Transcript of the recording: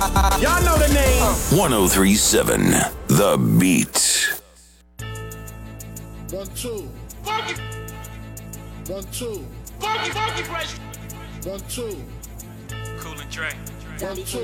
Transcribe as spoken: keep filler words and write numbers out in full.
Y'all know the name. one oh three point seven, The Beat. One, two. Funky, One, two. funky, funky fresh. One, two. Cool and Dre. One, two.